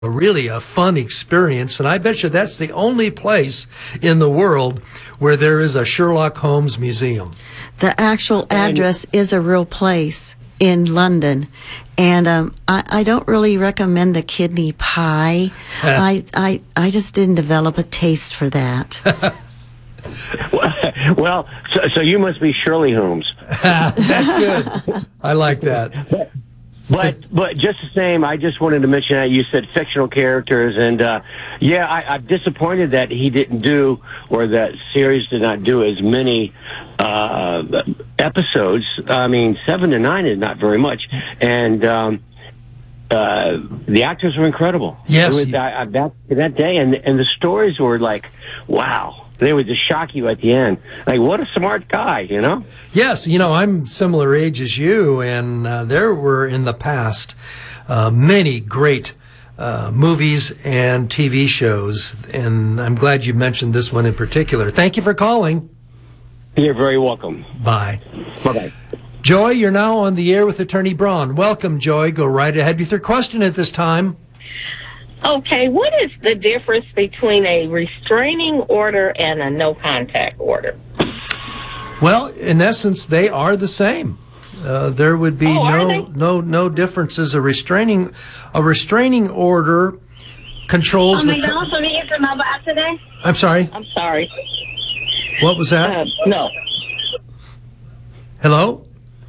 really a fun experience, and I bet you that's the only place in the world where there is a Sherlock Holmes museum. The actual address is a real place in London, and I don't really recommend the kidney pie. I just didn't develop a taste for that. Well, so you must be Shirley Holmes. That's good. I like that. But just the same, I just wanted to mention that you said fictional characters, and yeah, I'm disappointed that he didn't do, or that series did not do as many episodes. I mean, 7 to 9 is not very much, and the actors were incredible. Yes, it was, back in that day, and the stories were like, wow. They would just shock you at the end. Like, what a smart guy, you know? Yes, I'm similar age as you, and there were in the past many great movies and TV shows, and I'm glad you mentioned this one in particular. Thank you for calling. You're very welcome. Bye. Bye-bye. Joy, you're now on the air with Attorney Braun. Welcome, Joy. Go right ahead with your question at this time. Okay, what is the difference between a restraining order and a no-contact order? Well, in essence, they are the same. There would be no differences. A restraining order controls the. I'm sorry. I'm sorry. What was that? No. Hello?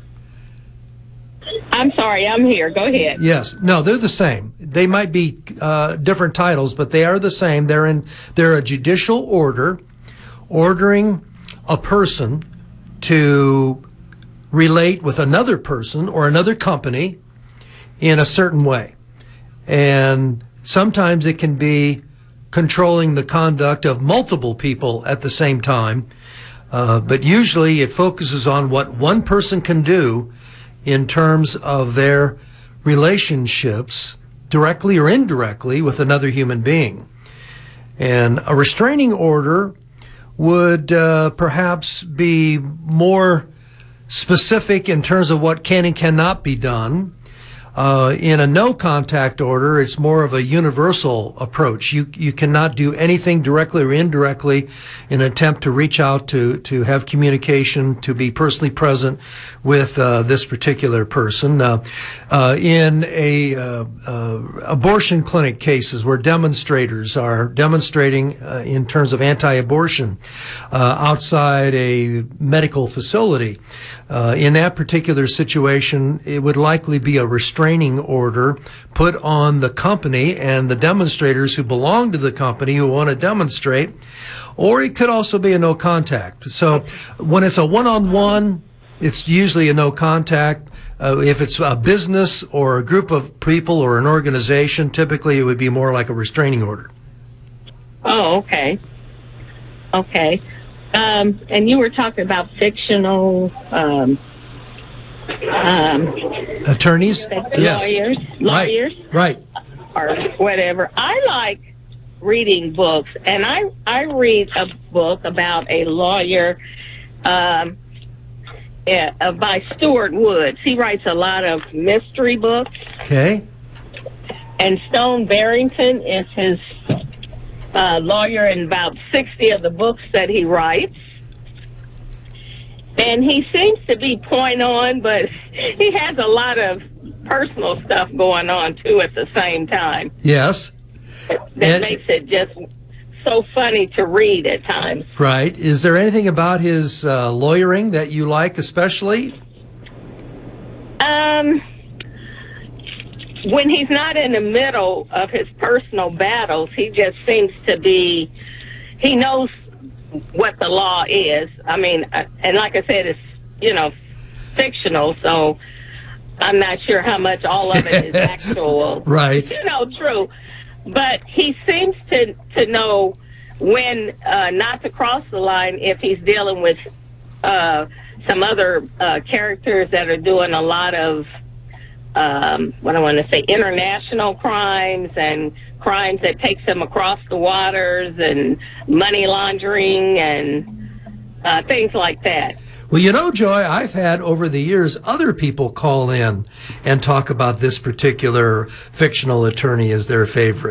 I'm sorry, I'm here. Go ahead. Yes. No, they're the same. They might be different titles, but they are the same. They're a judicial order ordering a person to relate with another person or another company in a certain way. And sometimes it can be controlling the conduct of multiple people at the same time. But usually it focuses on what one person can do in terms of their relationships, directly or indirectly, with another human being. And a restraining order would perhaps be more specific in terms of what can and cannot be done. In a no-contact order, it's more of a universal approach. You cannot do anything directly or indirectly in an attempt to reach out to have communication, to be personally present with this particular person. In abortion clinic cases where demonstrators are demonstrating in terms of anti-abortion outside a medical facility, in that particular situation, it would likely be a restraining order put on the company and the demonstrators who belong to the company who want to demonstrate, or it could also be a no contact. So when it's a one-on-one, it's usually a no contact. If it's a business or a group of people or an organization, typically it would be more like a restraining order. Oh, okay. Okay. And you were talking about fictional attorneys? Yes. Lawyers. Right. Or whatever. I like reading books, and I read a book about a lawyer by Stuart Woods. He writes a lot of mystery books. Okay. And Stone Barrington is his lawyer in about 60 of the books that he writes. And he seems to be point on, but he has a lot of personal stuff going on, too, at the same time. Yes. That makes it just so funny to read at times. Right. Is there anything about his lawyering that you like especially? When he's not in the middle of his personal battles, he just seems to be, he knows what the law is. I mean, and like I said, it's, fictional, so I'm not sure how much all of it is actual. Right. True. But he seems to know when not to cross the line if he's dealing with some other characters that are doing a lot of international crimes and crimes that takes them across the waters and money laundering and things like that. Well, you know, Joy, I've had over the years other people call in and talk about this particular fictional attorney as their favorite.